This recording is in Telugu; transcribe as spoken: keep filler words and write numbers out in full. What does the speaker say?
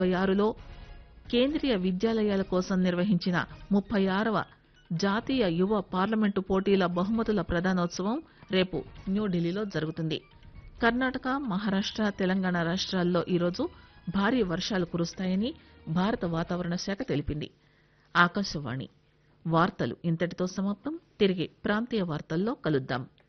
ఇరవై ఆరులో కేంద్రీయ విద్యాలయాల కోసం నిర్వహించిన ముప్పై ఆరవ జాతీయ యువ పార్లమెంటు పోటీల బహుమతుల ప్రదానోత్సవం రేపు న్యూఢిల్లీలో జరుగుతుంది. కర్ణాటక, మహారాష్ట, తెలంగాణ రాష్ట్రాల్లో ఈరోజు భారీ వర్షాలు కురుస్తాయని భారత వాతావరణ శాఖ తెలిపింది. ఆకాశవాణి వార్తలు ఇంతటితో సమాప్తం. తిరిగి ప్రాంతీయ వార్తల్లో కలుద్దాం.